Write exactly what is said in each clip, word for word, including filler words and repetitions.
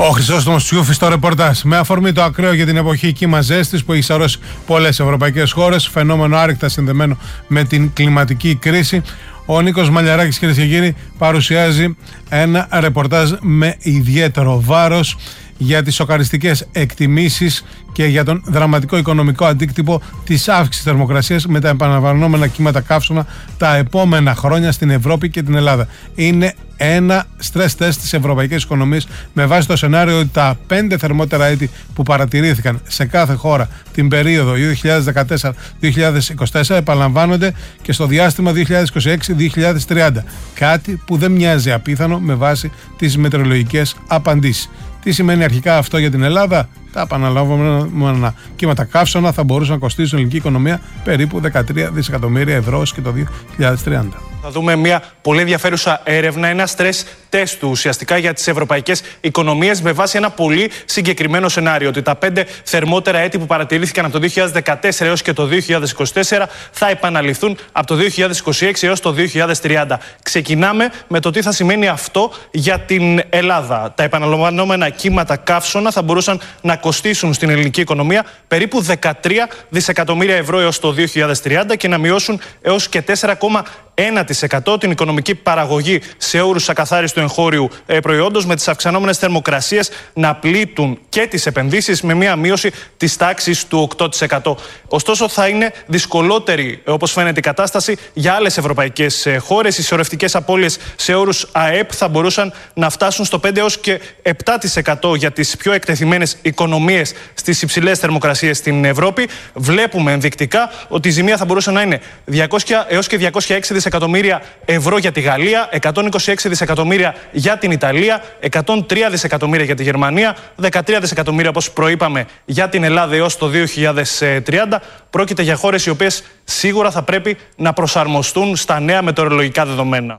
Ο Χρυσόστομος Τσιούφης στο ρεπορτάζ. Με αφορμή το ακραίο για την εποχή κύμα ζέστης που έχει σαρώσει πολλές ευρωπαϊκές χώρες, φαινόμενο άρρηκτα συνδεμένο με την κλιματική κρίση, ο Νίκος Μαλιαράκης, κυρίες και κύριοι, παρουσιάζει ένα ρεπορτάζ με ιδιαίτερο βάρος για τις σοκαριστικές εκτιμήσεις και για τον δραματικό οικονομικό αντίκτυπο της αύξησης θερμοκρασίας με τα επαναλαμβανόμενα κύματα καύσωνα τα επόμενα χρόνια στην Ευρώπη και την Ελλάδα. Είναι ένα stress test της ευρωπαϊκής οικονομίας με βάση το σενάριο ότι τα πέντε θερμότερα έτη που παρατηρήθηκαν σε κάθε χώρα την περίοδο δύο χιλιάδες δεκατέσσερα δύο χιλιάδες είκοσι τέσσερα επαναλαμβάνονται και στο διάστημα δύο χιλιάδες είκοσι έξι δύο χιλιάδες τριάντα. Κάτι που δεν μοιάζει απίθανο με βάση τις μετεωρολογικές απαντήσεις. Τι σημαίνει αρχικά αυτό για την Ελλάδα? Τα επαναλαμβανόμενα κύματα καύσωνα θα μπορούσαν να κοστίσουν στην ελληνική οικονομία περίπου δεκατρία δισεκατομμύρια ευρώ και το δύο χιλιάδες τριάντα. Θα δούμε μια πολύ ενδιαφέρουσα έρευνα, ένα stress test του ουσιαστικά για τις ευρωπαϊκές οικονομίες με βάση ένα πολύ συγκεκριμένο σενάριο. Ότι τα πέντε θερμότερα έτη που παρατηρήθηκαν από το δύο χιλιάδες δεκατέσσερα έως και το δύο χιλιάδες είκοσι τέσσερα θα επαναληφθούν από το δύο χιλιάδες είκοσι έξι έως το δύο χιλιάδες τριάντα. Ξεκινάμε με το τι θα σημαίνει αυτό για την Ελλάδα. Τα επαναλαμβανόμενα κύματα καύσωνα θα μπορούσαν να κοστίσουν στην ελληνική οικονομία περίπου δεκατρία δισεκατομμύρια ευρώ έως το δύο χιλιάδες τριάντα και να μειώσουν έως και τέσσερα κόμμα ένα τοις εκατό την οικονομική παραγωγή σε όρους ακαθάριστου εγχώριου ε, προϊόντος, με τις αυξανόμενες θερμοκρασίες να πλήττουν και τις επενδύσεις με μια μείωση της τάξης του οκτώ τοις εκατό. Ωστόσο, θα είναι δυσκολότερη, όπως φαίνεται, η κατάσταση για άλλες ευρωπαϊκές ε, χώρες. Οι σωρευτικές απώλειες σε όρους ΑΕΠ θα μπορούσαν να φτάσουν στο πέντε έως και επτά τοις εκατό για τις πιο εκτεθειμένες οικονομίες στις υψηλές θερμοκρασίες στην Ευρώπη. Βλέπουμε ενδεικτικά ότι η ζημία θα μπορούσε να είναι διακόσια έως και διακόσια έξι δισεκατομμύρια ευρώ για τη Γαλλία, εκατόν είκοσι έξι δισεκατομμύρια για την Ιταλία, εκατόν τρία δισεκατομμύρια για τη Γερμανία, δεκατρία δισεκατομμύρια, όπως προείπαμε, για την Ελλάδα έως το δύο χιλιάδες τριάντα. Πρόκειται για χώρες οι οποίες σίγουρα θα πρέπει να προσαρμοστούν στα νέα μετεωρολογικά δεδομένα.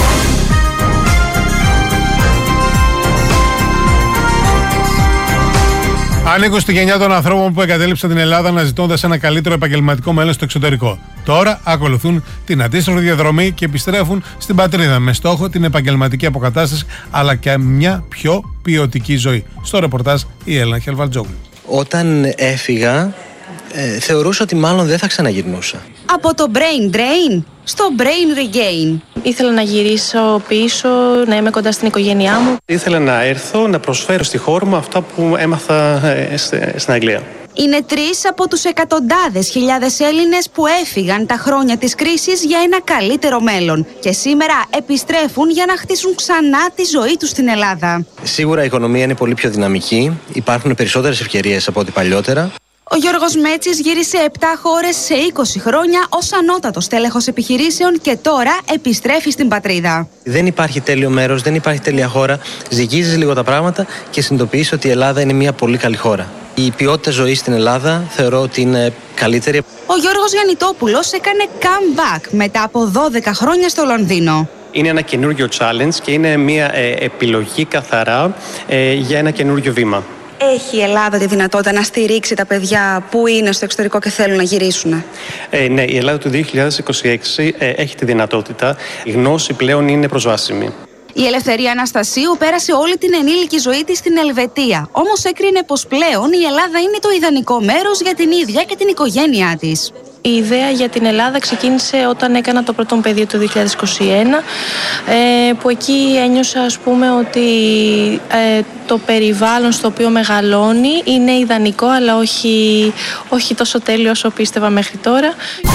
Ανήκω στη γενιά των ανθρώπων που εγκατέλειψαν την Ελλάδα αναζητώντας ένα καλύτερο επαγγελματικό μέλλον στο εξωτερικό. Τώρα ακολουθούν την αντίστροφη διαδρομή και επιστρέφουν στην πατρίδα με στόχο την επαγγελματική αποκατάσταση αλλά και μια πιο ποιοτική ζωή. Στο ρεπορτάζ η Έλληνα Χελβατζόγλου. Όταν έφυγα, ε, θεωρούσα ότι μάλλον δεν θα ξαναγυρνούσα. Από το brain drain στο brain regain. Ήθελα να γυρίσω πίσω, να είμαι κοντά στην οικογένειά μου. Ήθελα να έρθω, να προσφέρω στη χώρα μου αυτά που έμαθα ε, στην Αγγλία. Είναι τρεις από τους εκατοντάδες χιλιάδες Έλληνες που έφυγαν τα χρόνια της κρίσης για ένα καλύτερο μέλλον και σήμερα επιστρέφουν για να χτίσουν ξανά τη ζωή τους στην Ελλάδα. Σίγουρα η οικονομία είναι πολύ πιο δυναμική, υπάρχουν περισσότερες ευκαιρίες από ό,τι παλιότερα. Ο Γιώργος Μέτσης γύρισε επτά χώρες σε είκοσι χρόνια ως ανώτατος τέλεχος επιχειρήσεων και τώρα επιστρέφει στην πατρίδα. Δεν υπάρχει τέλειο μέρος, δεν υπάρχει τέλεια χώρα. Ζυγίζεις λίγο τα πράγματα και συνειδητοποιείς ότι η Ελλάδα είναι μια πολύ καλή χώρα. Η ποιότητα ζωής στην Ελλάδα θεωρώ ότι είναι καλύτερη. Ο Γιώργος Γιαννητόπουλος έκανε comeback μετά από δώδεκα χρόνια στο Λονδίνο. Είναι ένα καινούριο challenge και είναι μια ε, επιλογή καθαρά ε, για ένα καινούριο βήμα. Έχει η Ελλάδα τη δυνατότητα να στηρίξει τα παιδιά που είναι στο εξωτερικό και θέλουν να γυρίσουν? Ε, ναι, η Ελλάδα του δύο χιλιάδες είκοσι έξι ε, έχει τη δυνατότητα. Η γνώση πλέον είναι προσβάσιμη. Η Ελευθερία Αναστασίου πέρασε όλη την ενήλικη ζωή της στην Ελβετία. Όμως έκρινε πως πλέον η Ελλάδα είναι το ιδανικό μέρος για την ίδια και την οικογένειά της. Η ιδέα για την Ελλάδα ξεκίνησε όταν έκανα το πρώτο παιδί το δύο χιλιάδες είκοσι ένα, που εκεί ένιωσα, ας πούμε, ότι το περιβάλλον στο οποίο μεγαλώνει είναι ιδανικό, αλλά όχι, όχι τόσο τέλειο όσο πίστευα μέχρι τώρα.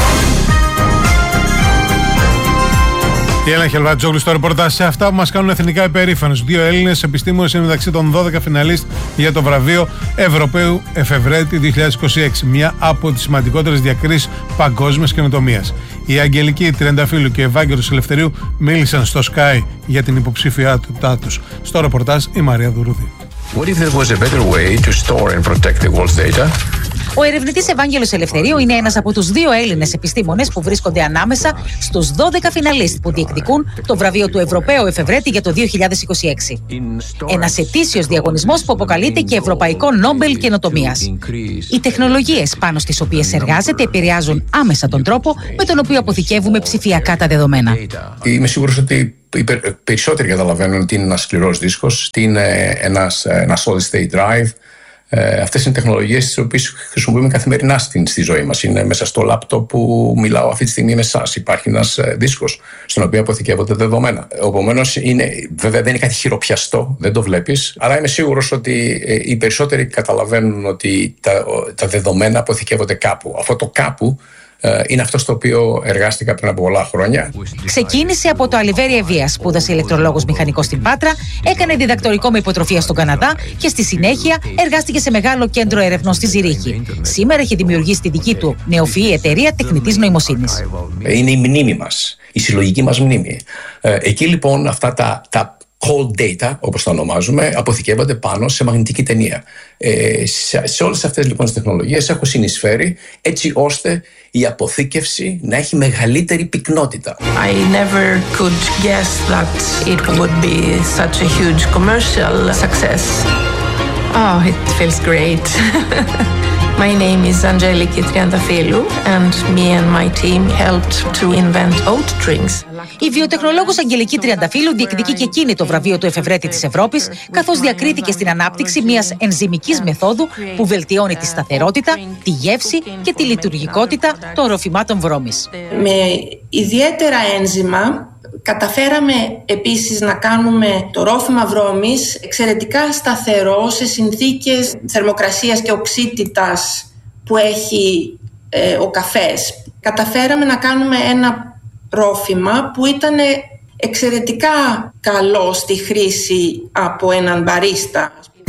Η Έλληνα Χελβατζόγλου στο ρεπορτάζ. Σε αυτά που μας κάνουν εθνικά υπερήφανους. Δύο Έλληνες επιστήμονες είναι μεταξύ των δώδεκα φιναλίστ για το βραβείο Ευρωπαίου Εφευρέτη δύο χιλιάδες είκοσι έξι. Μια από τις σημαντικότερες διακρίσεις παγκόσμιας καινοτομίας. Η Αγγελική Τριανταφύλου και ο Ευάγγελος Ελευθερίου μίλησαν στο Sky για την υποψηφιότητά τους. Στο ρεπορτάζ η Μαρία Δουρούδη. What if there was a better way to store and protect the world's data? Ο ερευνητής Ευάγγελος Ελευθερίου είναι ένας από τους δύο Έλληνες επιστήμονες που βρίσκονται ανάμεσα στους δώδεκα φιναλίστ που διεκδικούν το βραβείο του Ευρωπαίου Εφευρέτη για το δύο χιλιάδες είκοσι έξι. Ένας ετήσιος διαγωνισμός που αποκαλείται και Ευρωπαϊκό Νόμπελ Καινοτομίας. Οι τεχνολογίες πάνω στις οποίες εργάζεται επηρεάζουν άμεσα τον τρόπο με τον οποίο αποθηκεύουμε ψηφιακά τα δεδομένα. Είμαι σίγουρος ότι οι περισσότεροι καταλαβαίνουν τι είναι ένας σκληρός δίσκος, τι είναι ένας, ένα solid state drive. Ε, αυτές είναι τεχνολογίες τις οποίες χρησιμοποιούμε καθημερινά στην, στη ζωή μας. Είναι μέσα στο λάπτοπ που μιλάω αυτή τη στιγμή με εσάς. Υπάρχει ένας ε, δίσκος στον οποίο αποθηκεύονται δεδομένα. Επομένως, βέβαια δεν είναι κάτι χειροπιαστό, δεν το βλέπεις, αλλά είμαι σίγουρος ότι ε, οι περισσότεροι καταλαβαίνουν ότι τα, τα δεδομένα αποθηκεύονται κάπου. Αυτό το κάπου είναι αυτό στο οποίο εργάστηκα πριν από πολλά χρόνια. Ξεκίνησε από το Αλιβέρι Ευβίας, σπούδασε ηλεκτρολόγος μηχανικός στην Πάτρα, έκανε διδακτορικό με υποτροφία στον Καναδά και στη συνέχεια εργάστηκε σε μεγάλο κέντρο ερευνών στη Ζηρίχη. Σήμερα έχει δημιουργήσει τη δική του νεοφυή εταιρεία τεχνητής νοημοσύνης. Είναι η μνήμη μας, η συλλογική μας μνήμη. Εκεί λοιπόν αυτά τα, τα cold data, όπως τα ονομάζουμε, αποθηκεύονται πάνω σε μαγνητική ταινία. Ε, σε, σε όλες αυτές λοιπόν τις τεχνολογίες έχω συνεισφέρει έτσι ώστε η αποθήκευση να έχει μεγαλύτερη πυκνότητα. I never could guess that it would be such a huge commercial success. Oh, it feels great. My name is Angeliki Triantafylou and me and my team helped to invent oat drinks. Η βιοτεχνολόγος Αγγελική Τριανταφύλου διεκδικεί και εκείνη το βραβείο του Εφευρέτη της Ευρώπης, καθώς διακρίθηκε στην ανάπτυξη μιας ενζυμικής μεθόδου που βελτιώνει τη σταθερότητα, τη γεύση και τη λειτουργικότητα των ροφημάτων βρώμης. Με ιδιαίτερα ένζημα καταφέραμε επίσης να κάνουμε το ρόφημα βρώμης εξαιρετικά σταθερό σε συνθήκες θερμοκρασίας και οξύτητας που έχει ε, ο καφές. Καταφέραμε να κάνουμε ένα ρόφημα που ήταν εξαιρετικά καλό στη χρήση από έναν μπαρίστα.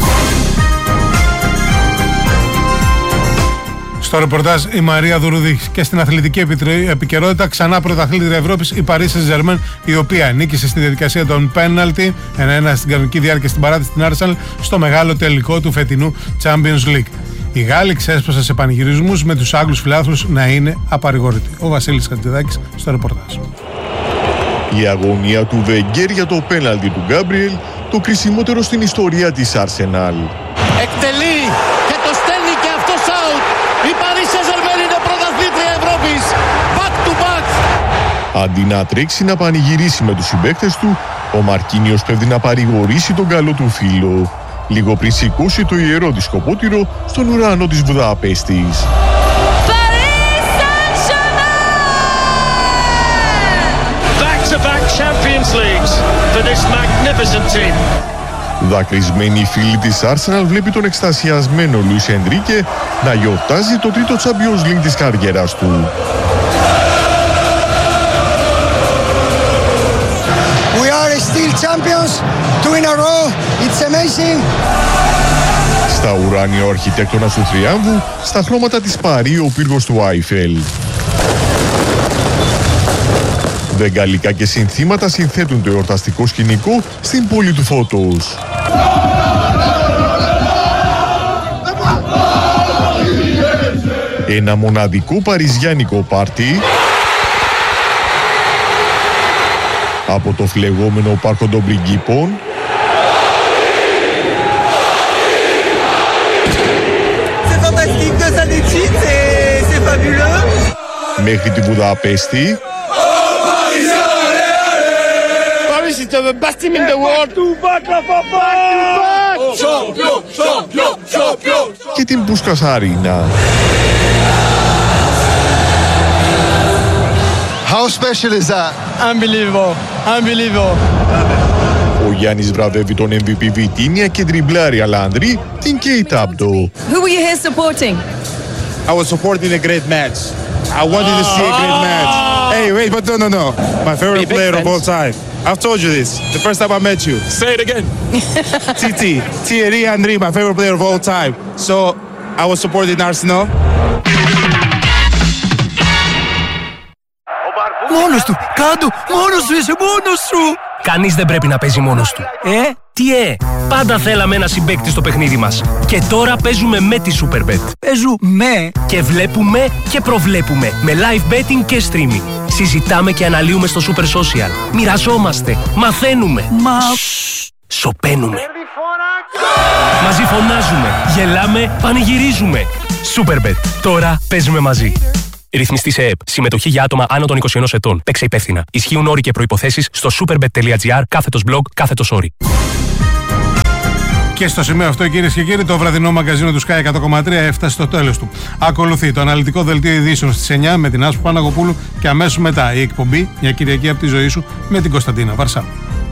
Στο ρεπορτάζ η Μαρία Δουρούδη. Και στην αθλητική επικαιρότητα, ξανά πρωταθλήτρια Ευρώπης η Paris Saint-Germain, η οποία νίκησε στη διαδικασία των πέναλτι ένα ένα στην κανονική διάρκεια στην παράτηση στην Arsenal στο μεγάλο τελικό του φετινού Champions League. Οι Γάλλοι ξέσπασαν σε πανηγυρισμούς με τους Άγγλους φιλάθλους να είναι απαρηγόρητοι. Ο Βασίλης Χατζηδάκης στο ρεπορτάζ. Η αγωνία του Βεγγέρ για το πέναλτι του Γκάμπριελ, το κρισιμότερο στην ιστορία της Arsenal. Εκτελεί και το στέλνει και αυτός out. Η Paris Saint-Germain είναι πρωταθλήτρια Ευρώπης. Back to back. Αντί να τρέξει να πανηγυρίσει με τους συμπαίκτες του, ο Μαρκίνιος πέφτει να παρηγορήσει τον καλό του φίλο, λίγο πριν σηκώσει το ιερό δισκοπότηρο στον ουρανό της Βουδαπέστης. Paris Saint-Germain! Back-to-back Champions Leagues for this magnificent team. Δακρυσμένη φίλη της Arsenal βλέπει τον εκστασιασμένο Λουίς Ενρίκε να γιορτάζει το τρίτο Champions League της καριέρας του. We are still champions, two in a row. It's amazing. Στα ουράνια ο αρχιτέκτονας του Θριάμβου, στα χρώματα της Παρί ο πύργος του Άιφελ. Βεγγαλικά και συνθήματα συνθέτουν το εορταστικό σκηνικό στην πόλη του φώτος. Ένα μοναδικό παριζιάνικο πάρτι από το φλεγόμενο πάρκο των πριγκίπων μέχρι τη Βουδαπέστη The best team in the world. και την Πούσκας Αρίνα. How special is that? Unbelievable. Unbelievable. Ο Γιάννης βραβεύει τον εμ βι πι Βιτίνια και τριμπλάρει Αλάνδρη την Κέιτ Άμπτο. Who were you here supporting? I was supporting a great match. I wanted to see a great match. Hey, wait, but no, no, no. My favorite player of all time. I've told you this the first time I met you. Say it again. T T. Thierry Henry, my favorite player of all time. So I was supporting Arsenal. Μόνος του, κάτω, μόνος σου είσαι, μόνος σου. Κανείς δεν πρέπει να παίζει μόνος του. Ε, Τι ε, πάντα θέλαμε ένα συμπαίκτη στο παιχνίδι μας. Και τώρα παίζουμε με τη Superbet. Παίζουμε και βλέπουμε και προβλέπουμε με live betting και streaming. Συζητάμε και αναλύουμε στο Super Social. Μοιραζόμαστε, μαθαίνουμε. Μα... Σοπαίνουμε. Μαζί φωνάζουμε, γελάμε, πανηγυρίζουμε. Superbet. Τώρα παίζουμε μαζί. Ρυθμιστή σε ΕΕΠ. Συμμετοχή για άτομα άνω των είκοσι ενός ετών. Παίξε υπεύθυνα. Ισχύουν όροι και προϋποθέσεις στο superbet.gr κάθετος blog κάθετος όροι. Και στο σημείο αυτό, κυρίες και κύριοι, το βραδινό μαγκαζίνο του Sky εκατό κόμμα τρία έφτασε στο τέλος του. Ακολουθεί το αναλυτικό δελτίο ειδήσεων στις εννιά με την Άσπου Παναγοπούλου και αμέσως μετά η εκπομπή «Μια Κυριακή από τη ζωή σου» με την Κωνσταντίνα Βαρσά.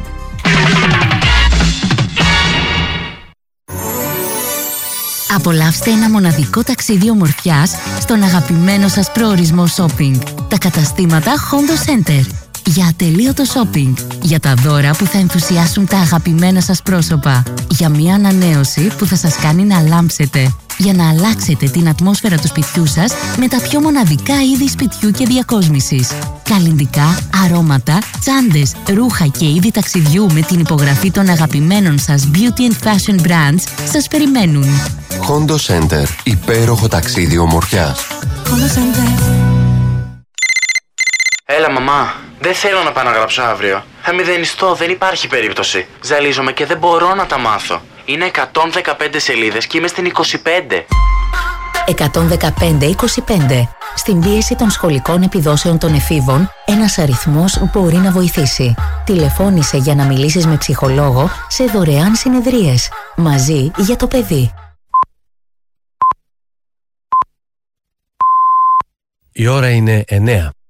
Απολαύστε ένα μοναδικό ταξίδι ομορφιάς στον αγαπημένο σας προορισμό shopping. Τα καταστήματα Hondo Center. Για ατελείωτο shopping. Για τα δώρα που θα ενθουσιάσουν τα αγαπημένα σας πρόσωπα. Για μια ανανέωση που θα σας κάνει να λάμψετε. Για να αλλάξετε την ατμόσφαιρα του σπιτιού σας με τα πιο μοναδικά είδη σπιτιού και διακόσμησης. Καλλυντικά, αρώματα, τσάντες, ρούχα και είδη ταξιδιού με την υπογραφή των αγαπημένων σας beauty and fashion brands σας περιμένουν. Hondo Center. Υπέροχο ταξίδι ομορφιάς. Hondo Center. Έλα μαμά, δεν θέλω να πάω να γράψω αύριο. Θα μηδενιστώ, δεν υπάρχει περίπτωση. Ζαλίζομαι και δεν μπορώ να τα μάθω. Είναι εκατόν δεκαπέντε σελίδες και είμαι στην είκοσι πέντε. εκατόν δεκαπέντε είκοσι πέντε. Στην πίεση των σχολικών επιδόσεων των εφήβων, ένας αριθμός μπορεί να βοηθήσει. Τηλεφώνησε για να μιλήσεις με ψυχολόγο σε δωρεάν συνεδρίες. Μαζί για το παιδί. Η ώρα είναι εννιά.